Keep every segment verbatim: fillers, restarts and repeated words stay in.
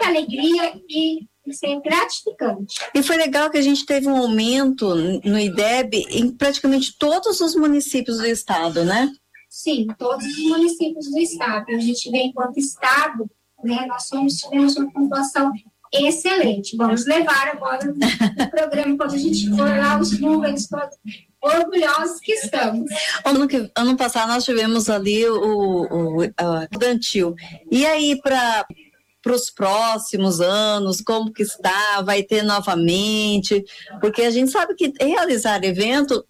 alegria e isso é gratificante. E foi legal que a gente teve um aumento no I D E B em praticamente todos os municípios do estado, né? Sim, todos os municípios do estado. A gente vê enquanto estado, né, nós somos, tivemos uma pontuação excelente. Vamos levar agora no programa, quando a gente for lá, os números todos orgulhosos que estamos. Ano, que, ano passado nós tivemos ali o, o, o Dantil. E aí, para os próximos anos, como que está? Vai ter novamente? Porque a gente sabe que realizar evento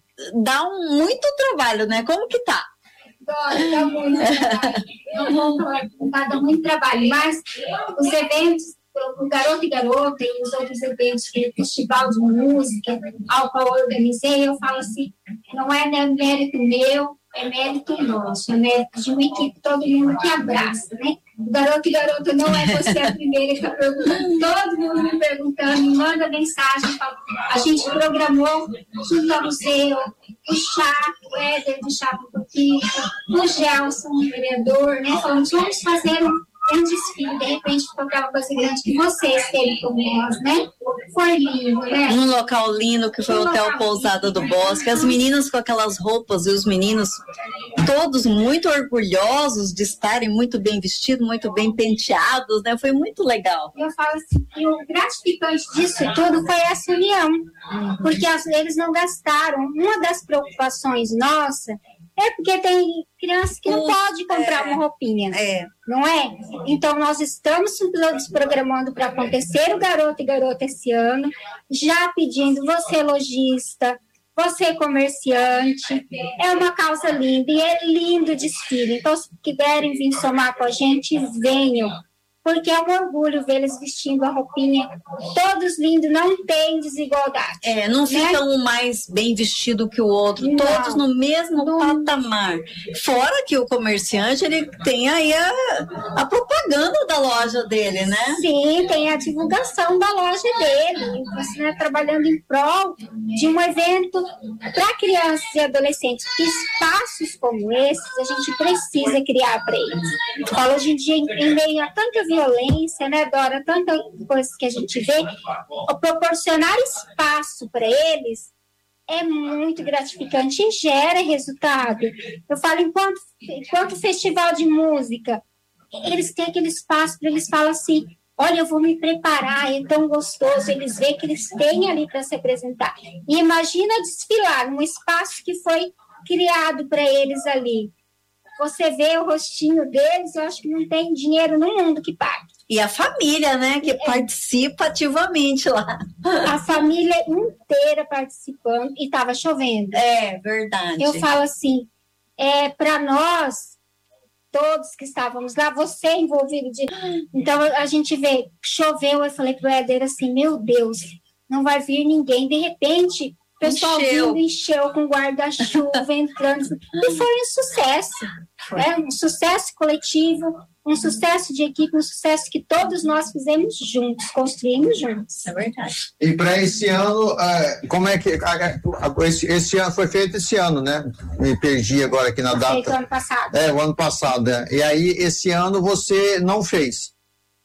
dá um, muito trabalho, né? Como que tá? Dá, dá muito trabalho. Não vou falar que dá muito trabalho, mas os eventos, o Garoto e Garota e os outros eventos, que é o Festival de Música, ao qual eu organizei, eu falo assim, não é mérito meu, é mérito nosso, é mérito de uma equipe, todo mundo que abraça, né? O Garoto e Garota não é você a primeira que está perguntando, todo mundo me perguntando, me manda mensagem, fala, a gente programou, juntamos eu, o Chá, o Éder do Chá Pica, o Gelson, o vereador, né? Falamos, vamos fazer um um desfile, de repente ficou aquela coisa grande que vocês teve com nós, né? Foi lindo, né? Um local lindo que foi o Hotel Pousada do Bosque, as meninas com aquelas roupas e os meninos todos muito orgulhosos de estarem muito bem vestidos, muito bem penteados, né? Foi muito legal. Eu falo assim, que o gratificante disso tudo foi essa união, porque as, eles não gastaram. Uma das preocupações nossa é porque tem criança que não pode comprar uma roupinha, é. Não é? Então, nós estamos nos programando para acontecer o Garoto e Garota esse ano, já pedindo você lojista, você comerciante, é uma causa linda e é lindo o desfile. Então, se quiserem vir somar com a gente, venham. Porque é um orgulho ver eles vestindo a roupinha, todos lindos, não tem desigualdade. É, não fica né? um mais bem vestido que o outro, não. Todos no mesmo não. patamar. Fora que o comerciante, ele tem aí a, a propaganda da loja dele, né? Sim, tem a divulgação da loja dele, você, né, trabalhando em prol de um evento para crianças e adolescentes. Espaços como esses, a gente precisa criar para eles. Fala hoje em dia, em meio a tanta violência, né, Dora? Tanta coisa que a gente vê, proporcionar espaço para eles é muito gratificante e gera resultado. Eu falo, enquanto, enquanto festival de música, eles têm aquele espaço para eles falam assim, olha, eu vou me preparar, é tão gostoso, eles veem que eles têm ali para se apresentar. E imagina desfilar num espaço que foi criado para eles ali. Você vê o rostinho deles, eu acho que não tem dinheiro no mundo que pague. E a família, né, que é. participa ativamente lá. A família inteira participando e estava chovendo. É, verdade. Eu falo assim, é, para nós, todos que estávamos lá, você envolvido de... Então, a gente vê, choveu, eu falei pro Éder assim, meu Deus, não vai vir ninguém. De repente... O pessoal encheu. vindo, encheu com guarda-chuva, entrando. E foi um sucesso. Né? Um sucesso coletivo, um sucesso de equipe, um sucesso que todos nós fizemos juntos, construímos juntos. É verdade. E para esse ano, como é que. Esse, esse ano foi feito esse ano, né? Me perdi agora aqui na foi data. Feito ano passado. É, o ano passado. É. E aí, esse ano você não fez?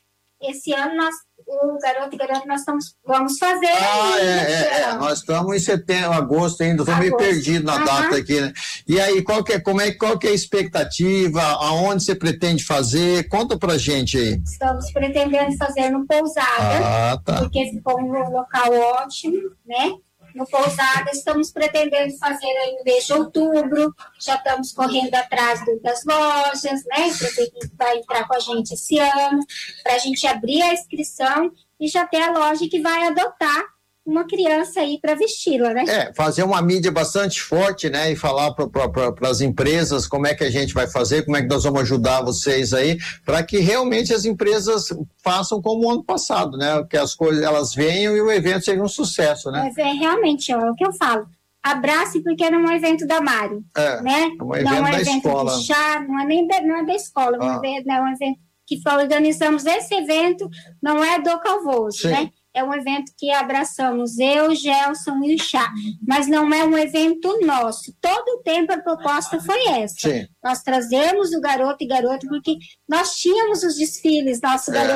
Esse ano nós. O Garoto e Garota nós estamos, vamos fazer. Ah, aí, é, é, é. Nós estamos em setembro, agosto ainda, estou meio perdido na uhum. data aqui, né? E aí, qual que é, como é, qual que é a expectativa? Aonde você pretende fazer? Conta pra gente aí. Estamos pretendendo fazer no Pousada, ah, tá. porque ficou um local ótimo, né? No Pousada, estamos pretendendo fazer aí no mês de outubro, já estamos correndo atrás do, das lojas, né, para ver quem vai entrar com a gente esse ano, para a gente abrir a inscrição e já ter a loja que vai adotar uma criança aí para vesti-la, né? É, fazer uma mídia bastante forte, né, e falar para as empresas como é que a gente vai fazer, como é que nós vamos ajudar vocês aí, para que realmente as empresas façam como o ano passado, né, que as coisas, elas venham e o evento seja um sucesso, né? Mas é realmente, ó, é o que eu falo, abrace porque não é um evento da Mário, é, né? É um evento não é um da evento escola. de chá, não é nem da, não é da escola, ah. não é um evento que organizamos esse evento, não é do Calvoso, Sim. né? É um evento que abraçamos eu, Gelson e o Chá, mas não é um evento nosso. Todo o tempo a proposta foi essa. Sim. Nós trazemos o Garoto e Garota porque nós tínhamos os desfiles, nosso é. Garoto